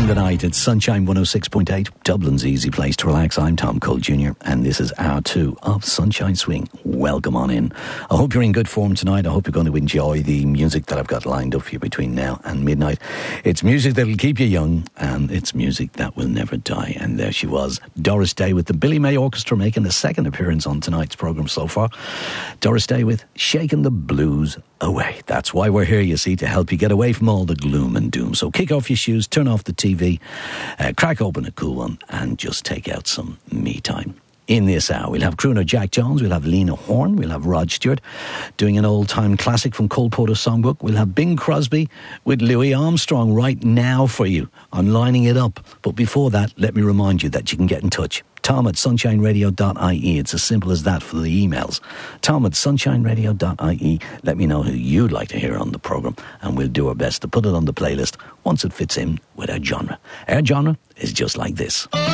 the night. It's Sunshine 106.8, Dublin's easy place to relax. I'm Tom Cole Jr. and this is hour 2 of Sunshine Swing. Welcome on in. I hope you're in good form tonight. I hope you're going to enjoy the music that I've got lined up for you between now and midnight. It's music that'll keep you young, and it's music that will never die. And there she was, Doris Day with the Billy May Orchestra, making a second appearance on tonight's programme so far. Doris Day with Shaking the Blues Away. That's why we're here, you see, to help you get away from all the gloom and doom. So kick off your shoes, turn off the TV, crack open a cool one, and just take out some me time. In this hour, we'll have crooner Jack Jones, we'll have Lena Horne, we'll have Rod Stewart doing an old-time classic from Cole Porter's songbook. We'll have Bing Crosby with Louis Armstrong right now for you. I'm lining it up. But before that, let me remind you that you can get in touch. Tom at sunshineradio.ie. It's as simple as that for the emails. Tom at sunshineradio.ie. Let me know who you'd like to hear on the programme, and we'll do our best to put it on the playlist once it fits in with our genre. Our genre is just like this.